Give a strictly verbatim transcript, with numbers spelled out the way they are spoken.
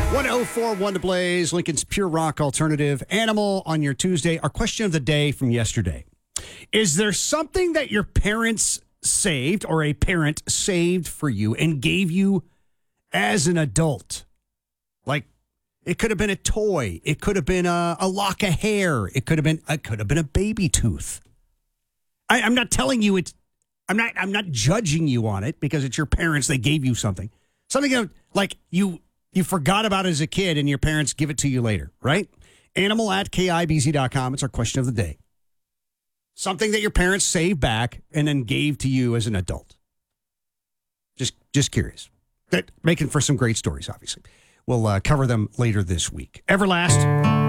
one oh four one to Blaze, Lincoln's Pure Rock Alternative. Animal on your Tuesday. Our question of the day from yesterday. Is there something that your parents saved or a parent saved for you and gave you as an adult? Like, it could have been a toy. It could have been a, a lock of hair. It could have been it could have been a baby tooth. I, I'm not telling you it's I'm not I'm not judging you on it because it's your parents. They gave you something. Something that, like you you forgot about as a kid and your parents give it to you later, right? Animal at K I B Z dot com. It's our question of the day. Something that your parents saved back and then gave to you as an adult. Just just curious. That making for some great stories, obviously. We'll uh, cover them later this week. Everlast.